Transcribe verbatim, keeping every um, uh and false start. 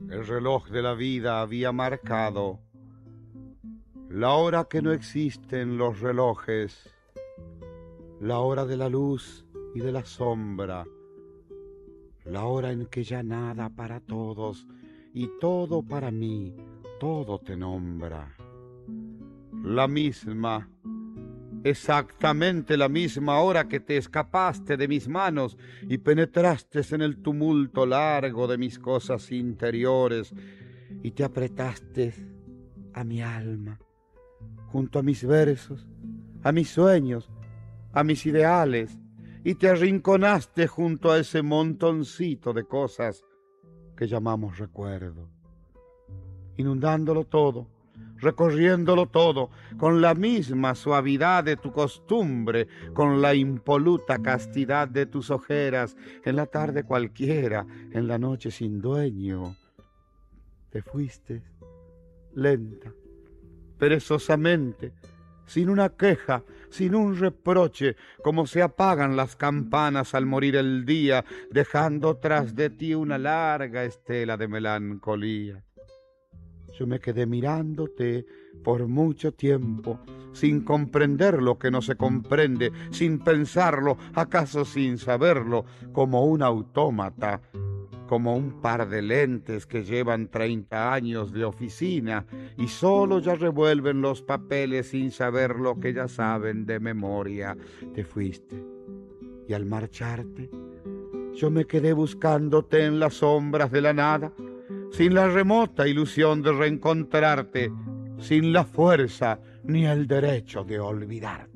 El reloj de la vida había marcado la hora que no existen los relojes, la hora de la luz y de la sombra, la hora en que ya nada para todos y todo para mí, todo te nombra. La misma, exactamente la misma hora que te escapaste de mis manos y penetraste en el tumulto largo de mis cosas interiores y te apretaste a mi alma, junto a mis versos, a mis sueños, a mis ideales, y te arrinconaste junto a ese montoncito de cosas que llamamos recuerdo, inundándolo todo, recorriéndolo todo, con la misma suavidad de tu costumbre, con la impoluta castidad de tus ojeras, en la tarde cualquiera, en la noche sin dueño. Te fuiste, lenta, perezosamente, sin una queja, sin un reproche, como se apagan las campanas al morir el día, dejando tras de ti una larga estela de melancolía. Yo me quedé mirándote por mucho tiempo, sin comprender lo que no se comprende, sin pensarlo, acaso sin saberlo, como un autómata, como un par de lentes que llevan treinta años de oficina y solo ya revuelven los papeles sin saber lo que ya saben de memoria. Te fuiste y al marcharte yo me quedé buscándote en las sombras de la nada, sin la remota ilusión de reencontrarte, sin la fuerza ni el derecho de olvidarte.